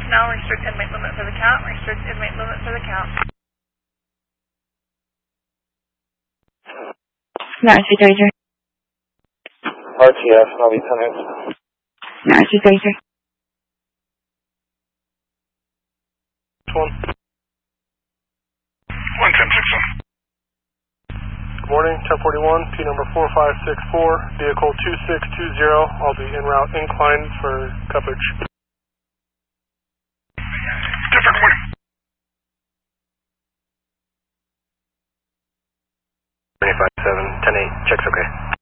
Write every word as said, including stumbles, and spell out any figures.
personnel, restrict inmate limit for the count, restrict inmate limit for the count. Narcy thirty-three. R T F, Navy Tenants. Narcy thirty-three. One. one ten six one. Good morning, ten forty-one, P number four five six four, vehicle two six two zero. I'll be en route incline for coverage. Different one. twenty-five seven, ten eight, checks okay.